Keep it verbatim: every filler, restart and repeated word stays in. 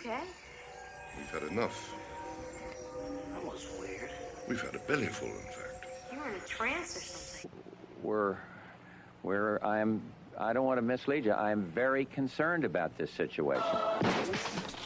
okay? We've had enough. That was weird. We've had a bellyful, in fact. You were in a trance or something. We're, we're, I'm, I don't want to mislead you. I'm very concerned about this situation.